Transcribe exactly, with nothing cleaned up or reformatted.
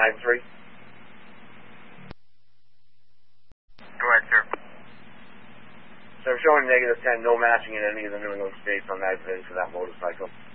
nine three. Correct, sir. So I'm showing negative ten, no matching in any of the New England states on that V I N for that motorcycle.